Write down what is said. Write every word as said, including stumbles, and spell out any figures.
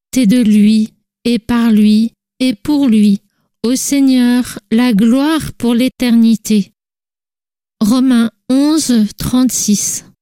et de lui, et par lui, et pour lui. Au Seigneur, la gloire pour l'éternité. Romains onze, trente-six.